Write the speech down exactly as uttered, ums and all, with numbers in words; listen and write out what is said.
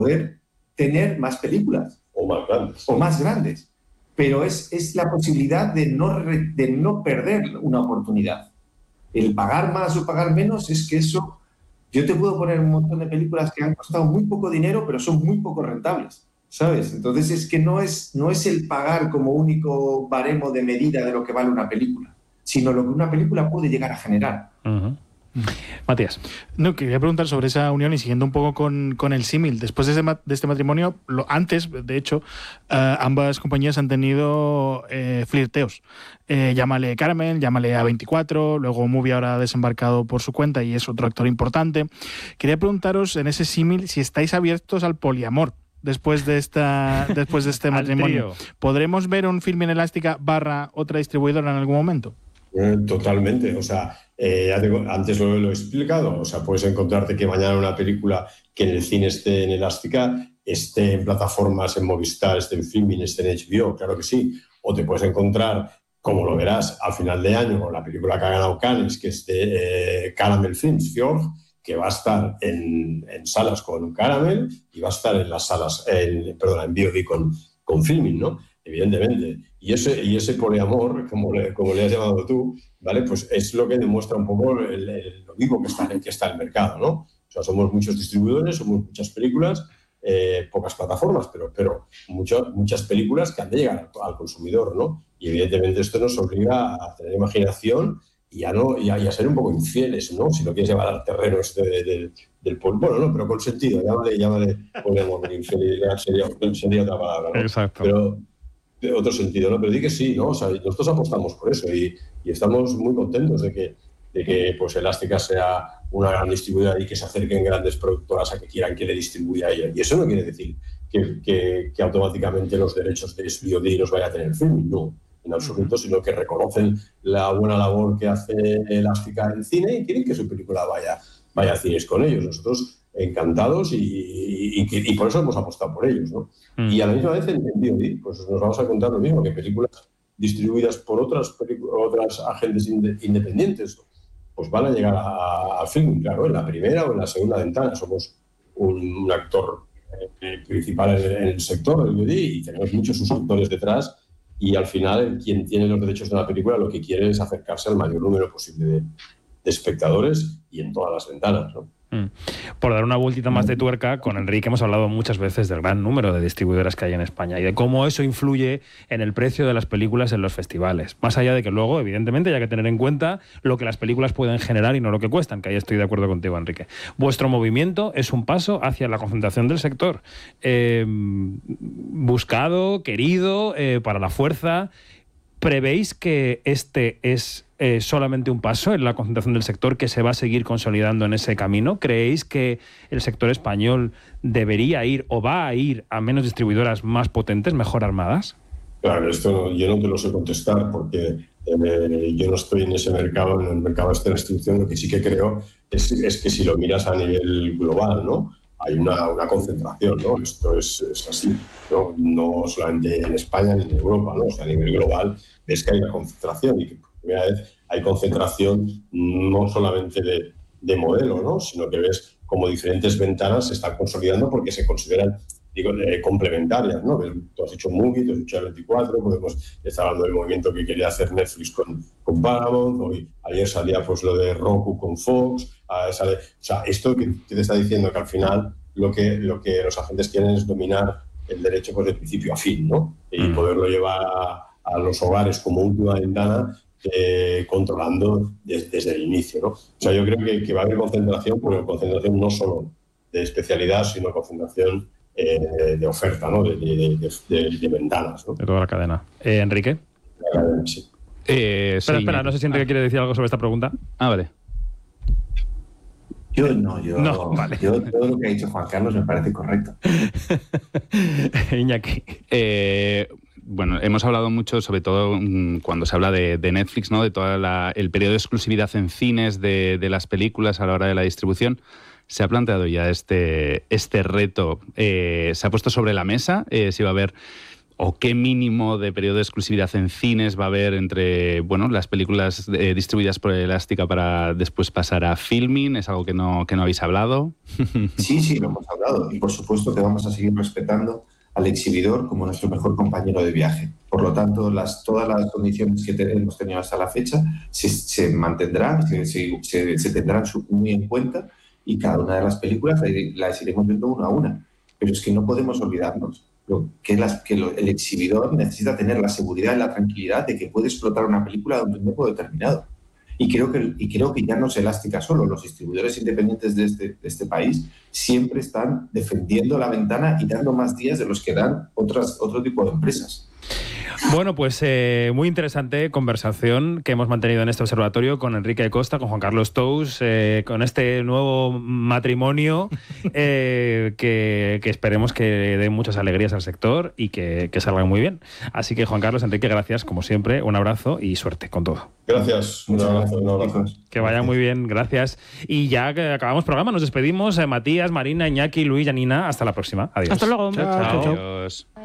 poder tener más películas. O más grandes. O más grandes. Pero es, es la posibilidad de no, re, de no perder una oportunidad. El pagar más o pagar menos es que eso... Yo te puedo poner un montón de películas que han costado muy poco dinero, pero son muy poco rentables, ¿sabes? Entonces es que no es, no es el pagar como único baremo de medida de lo que vale una película, sino lo que una película puede llegar a generar. Uh-huh. Matías. No, quería preguntar sobre esa unión y siguiendo un poco con, con el símil. Después de, ese, de este matrimonio, lo, antes, de hecho, uh, ambas compañías han tenido eh, flirteos. Eh, llámale Caramel, llámale A veinticuatro, luego Movie ahora ha desembarcado por su cuenta y es otro actor importante. Quería preguntaros en ese símil si estáis abiertos al poliamor. Después de esta después de este matrimonio. ¿Podremos ver un film en Elástica barra otra distribuidora en algún momento? Eh, totalmente, o sea, eh, ya tengo, antes lo, lo he explicado, o sea, puedes encontrarte que mañana una película que en el cine esté en Elástica, esté en plataformas, en Movistar, esté en Filmin, esté en H B O, claro que sí, o te puedes encontrar, como lo verás, al final de año, con la película que ha ganado Cannes, que es de eh, Caramel Films, Fjord, que va a estar en, en salas con Caramel y va a estar en las salas, en, perdón, en V O D con, con Filmin, ¿no? Evidentemente. Y ese, y ese poliamor, como le, como le has llamado tú, ¿vale? Pues es lo que demuestra un poco el, el, lo vivo que está, que está el mercado, ¿no? O sea, somos muchos distribuidores, somos muchas películas, eh, pocas plataformas, pero, pero mucho, muchas películas que han de llegar al, al consumidor, ¿no? Y evidentemente esto nos obliga a tener imaginación y a, no, y a, y a ser un poco infieles, ¿no? Si lo quieres llevar al terreno este de, de, del pol... Bueno, no, pero con sentido, llámale, llámale poliamor, infidelidad sería, sería otra palabra, ¿no? Exacto. Pero de otro sentido, ¿no? Pero di que sí, ¿no? O sea, nosotros apostamos por eso y, y estamos muy contentos de que, de que pues, Elástica sea una gran distribuidora y que se acerquen grandes productoras a que quieran que le distribuya a ella. Y eso no quiere decir que, que, que automáticamente los derechos de V O D los vaya a tener Filmin, no, en absoluto, sino que reconocen la buena labor que hace Elástica en cine y quieren que su película vaya, vaya a cines con ellos. Nosotros encantados y, y, y, y por eso hemos apostado por ellos, ¿no? Mm. Y a la misma vez en, en V O D pues nos vamos a contar lo mismo, que películas distribuidas por otras, otras agentes independientes pues van a llegar al film, claro, en la primera o en la segunda ventana. Somos un, un actor eh, principal en, en el sector del V O D y tenemos muchos suscriptores detrás y al final quien tiene los derechos de la película lo que quiere es acercarse al mayor número posible de, de espectadores y en todas las ventanas, ¿no? Mm. Por dar una vueltita más de tuerca, con Enrique hemos hablado muchas veces del gran número de distribuidoras que hay en España y de cómo eso influye en el precio de las películas en los festivales. Más allá de que luego, evidentemente, hay que tener en cuenta lo que las películas pueden generar y no lo que cuestan, que ahí estoy de acuerdo contigo, Enrique. Vuestro movimiento es un paso hacia la concentración del sector. Eh, buscado, querido, eh, para la fuerza. ¿Prevéis que este es eh, solamente un paso en la concentración del sector que se va a seguir consolidando en ese camino? ¿Creéis que el sector español debería ir o va a ir a menos distribuidoras más potentes, mejor armadas? Claro, esto yo no te lo sé contestar porque eh, yo no estoy en ese mercado, en el mercado de la distribución. Lo que sí que creo es, es que si lo miras a nivel global, ¿no? Hay una, una concentración, ¿no? Esto es, es así, ¿no? No solamente en España ni en Europa, ¿no? O sea, a nivel global ves que hay una concentración y que por primera vez hay concentración no solamente de, de modelo, ¿no? Sino que ves como diferentes ventanas se están consolidando porque se consideran, digo, eh, complementarias, ¿no? Tú has dicho Movie, tú has dicho A veinticuatro, podemos estar hablando del movimiento que quería hacer Netflix con, con Paramount, hoy, ayer salía pues lo de Roku con Fox, uh, sale, o sea, esto que, que te está diciendo que al final lo que, lo que los agentes quieren es dominar el derecho pues, de principio a fin, ¿no? Y mm. poderlo llevar a, a los hogares como última ventana, eh, controlando desde, desde el inicio, ¿no? O sea, yo creo que, que va a haber concentración, pero concentración no solo de especialidad, sino concentración eh, de oferta, ¿no? De, de, de, de, de ventanas, ¿no? De toda la cadena. Eh, ¿Enrique? La cadena, sí. Eh, espera, sí, espera, no sé si Enrique ah. quiere decir algo sobre esta pregunta. Ah, vale. Yo no, yo, no, vale. yo todo lo que ha dicho Juan Carlos me parece correcto. Iñaki. Eh, bueno, hemos hablado mucho, sobre todo cuando se habla de, de Netflix, ¿no? De todo el periodo de exclusividad en cines de, de las películas a la hora de la distribución. ¿Se ha planteado ya este, este reto? Eh, ¿Se ha puesto sobre la mesa? Eh, si va a haber o qué mínimo de periodo de exclusividad en cines va a haber entre, bueno, las películas eh, distribuidas por Elástica para después pasar a Filmin? ¿Es algo que no, que no habéis hablado? Sí, sí, lo hemos hablado y por supuesto que vamos a seguir respetando al exhibidor como nuestro mejor compañero de viaje. Por lo tanto, las, todas las condiciones que te, hemos tenido hasta la fecha se, se mantendrán, se, se, se tendrán muy en cuenta y cada una de las películas las iremos viendo una a una. Pero es que no podemos olvidarnos lo, que, las, que lo, el exhibidor necesita tener la seguridad y la tranquilidad de que puede explotar una película de un tiempo determinado. Y creo, que, y creo que ya no es Elástica solo, los distribuidores independientes de este, de este país siempre están defendiendo la ventana y dando más días de los que dan otras, otro tipo de empresas. Bueno, pues eh, muy interesante conversación que hemos mantenido en este observatorio con Enrique Costa, con Juan Carlos Tous, eh, con este nuevo matrimonio eh, que, que esperemos que dé muchas alegrías al sector y que, que salga muy bien. Así que, Juan Carlos, Enrique, gracias, como siempre, un abrazo y suerte con todo. Gracias, un abrazo, un abrazo. Que vaya muy bien, gracias. Y ya que acabamos programa, nos despedimos. Eh, Matías, Marina, Iñaki, Luis, Janina, hasta la próxima. Adiós. Hasta luego. Chao, chao. Adiós.